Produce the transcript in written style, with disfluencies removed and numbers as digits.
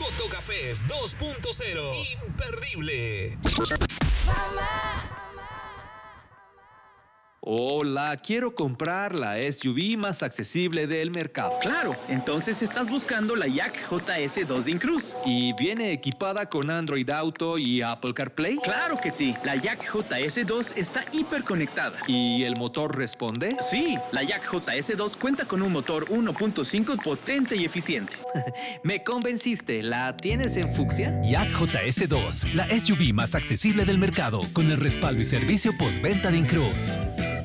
Motocafés 2.0. Imperdible. Hola, quiero comprar la SUV más accesible del mercado. Claro, entonces estás buscando la Yak JS2 de Incruz. ¿Y viene equipada con Android Auto y Apple CarPlay? Claro que sí, la Yak JS2 está hiperconectada. ¿Y el motor responde? Sí, la Yak JS2 cuenta con un motor 1.5 potente y eficiente. Me convenciste, ¿la tienes en fucsia? Yak JS2, la SUV más accesible del mercado, con el respaldo y servicio postventa de Incruz.